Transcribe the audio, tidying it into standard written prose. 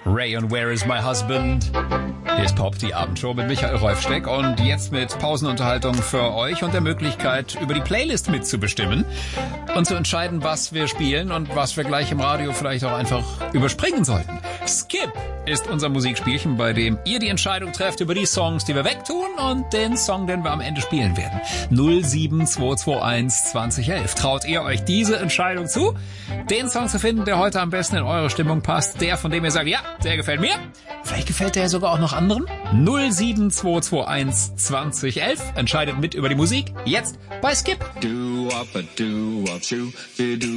Ray und Where is my husband? Hier ist Pop, die Abendshow mit Michael Rolfsteck und jetzt mit Pausenunterhaltung für euch und der Möglichkeit, über die Playlist mitzubestimmen und zu entscheiden, was wir spielen und was wir gleich im Radio vielleicht auch einfach überspringen sollten. Skip ist unser Musikspielchen, bei dem ihr die Entscheidung trefft über die Songs, die wir wegtun und den Song, den wir am Ende spielen werden. 07221 2011. Traut ihr euch diese Entscheidung zu, den Song zu finden, der heute am besten in eure Stimmung passt, der, von dem ihr sagt, ja, der gefällt mir. Vielleicht gefällt der sogar auch noch anderen. 07221 2011. Entscheidet mit über die Musik. Jetzt bei Skip.